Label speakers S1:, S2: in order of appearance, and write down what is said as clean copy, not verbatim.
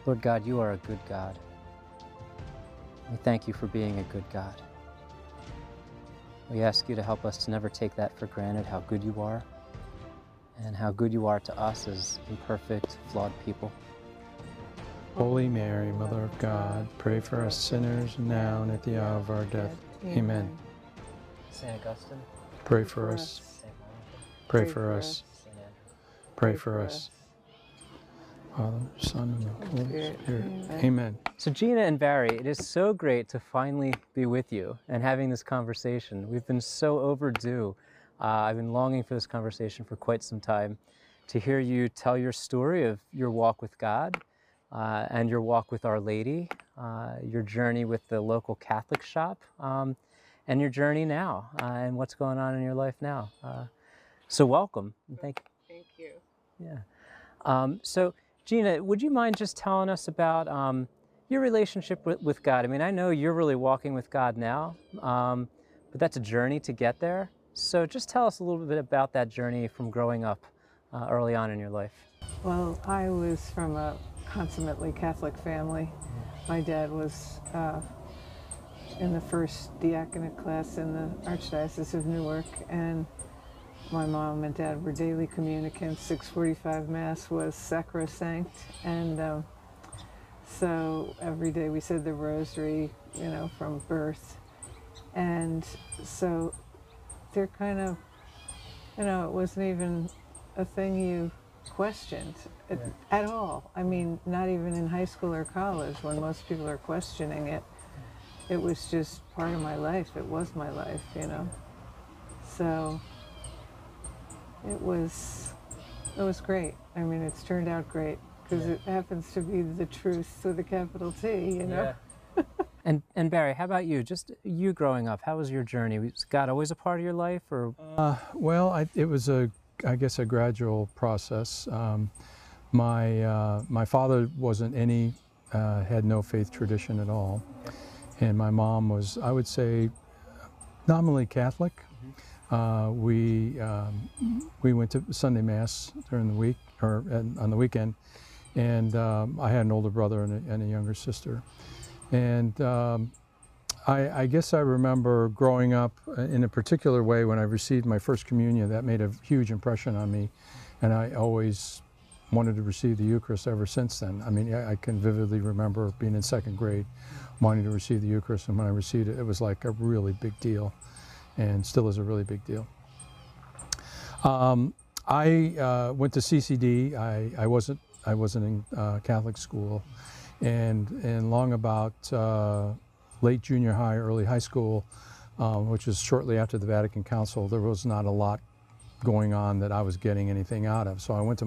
S1: Lord God, you are a good God. We thank you for being a good God. We ask you to help us to never take that for granted, how good you are, and how good you are to us as imperfect, flawed people.
S2: Holy Mary, Mother of God, pray for us sinners now and at the hour of our death. Amen.
S1: St. Augustine,
S2: Pray for us.
S1: St. Monica,
S2: Pray for us.
S1: St. Andrew.
S2: Pray for us. Father, Son, and the Holy Spirit. Amen.
S1: So Gina and Barry, it is so great to finally be with you and having this conversation. We've been so overdue. I've been longing for this conversation for quite some time, to hear you tell your story of your walk with God and your walk with Our Lady, your journey with the local Catholic shop, and your journey now and what's going on in your life now. So welcome. And thank you. Yeah. So Gina, would you mind just telling us about your relationship with God? I mean, I know you're really walking with God now, but that's a journey to get there. So just tell us a little bit about that journey from growing up early on in your life.
S3: Well, I was from a consummately Catholic family. My dad was in the first diaconate class in the Archdiocese of Newark, and my mom and dad were daily communicants. 6:45 Mass was sacrosanct, and so every day we said the rosary, you know, from birth. And so they're kind of, you know, it wasn't even a thing you questioned at all. I mean, not even in high school or college when most people are questioning it. It was just part of my life. It was my life, you know. So it was great. I mean, it's turned out great because it happens to be the truth with a capital T, you know.
S1: Yeah. And Barry, how about you? Just you growing up, how was your journey? Was God always a part of your life, or?
S2: Well, it was I guess a gradual process. My father wasn't had no faith tradition at all, and my mom was, I would say, nominally Catholic. We went to Sunday Mass during the week or on the weekend, and I had an older brother and a younger sister, and I guess I remember growing up in a particular way when I received my first communion. That made a huge impression on me, and I always wanted to receive the Eucharist ever since then. I mean, I can vividly remember being in second grade, wanting to receive the Eucharist, and when I received it, it was like a really big deal, and still is a really big deal. I went to CCD. I wasn't in Catholic school, and long about late junior high, early high school, which was shortly after the Vatican Council, there was not a lot going on that I was getting anything out of. So I went to